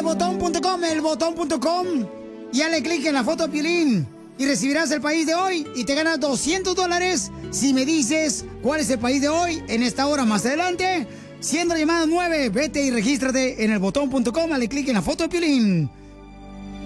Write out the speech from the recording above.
elbotón.com, elbotón.com. Y dale clic en la foto de Piolín y recibirás el país de hoy y te ganas $200 si me dices cuál es el país de hoy en esta hora más adelante. Siendo llamada 9, vete y regístrate en elbotón.com, dale clic en la foto de Piolín.